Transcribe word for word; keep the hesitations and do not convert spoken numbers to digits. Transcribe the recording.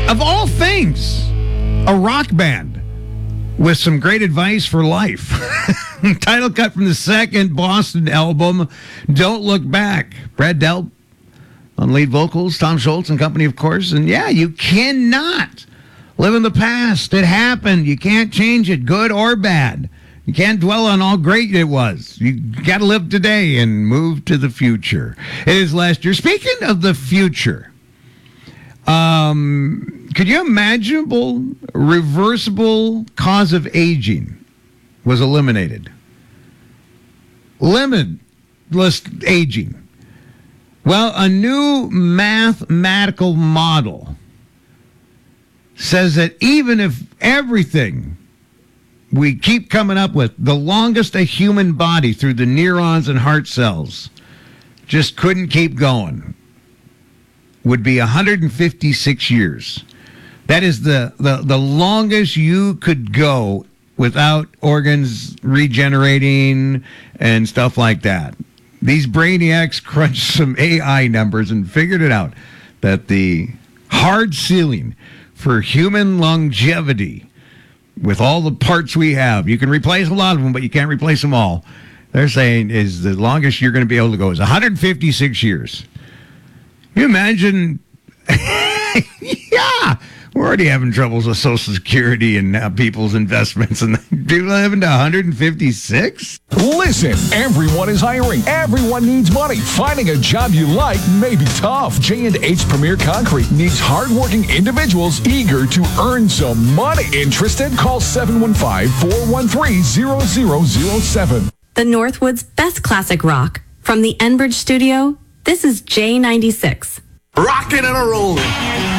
Of all things, a rock band with some great advice for life. Title cut from the second Boston album, Don't Look Back. Brad Delp on lead vocals, Tom Scholz and company, of course. And yeah, you cannot live in the past. It happened. You can't change it, good or bad. You can't dwell on how great it was. You got to live today and move to the future. It is last year. Speaking of the future, um, could you imaginable reversible cause of aging was eliminated? Limitless aging. Well, a new mathematical model says that even if everything we keep coming up with, the longest a human body through the neurons and heart cells just couldn't keep going, would be one hundred fifty-six years. That is the, the, the longest you could go without organs regenerating and stuff like that. These brainiacs crunched some A I numbers and figured it out that the hard ceiling for human longevity, with all the parts we have, you can replace a lot of them, but you can't replace them all. They're saying is the longest you're going to be able to go is one hundred fifty-six years. Can you imagine? Yeah, we're already having troubles with Social Security and uh, people's investments, and people living to one hundred fifty-six? Listen, everyone is hiring. Everyone needs money. Finding a job you like may be tough. J and H Premier Concrete needs hardworking individuals eager to earn some money. Interested? Call seven one five, four one three, zero zero zero seven. The Northwood's best classic rock. From the Enbridge studio, this is J ninety-six. Rocking and a rolling.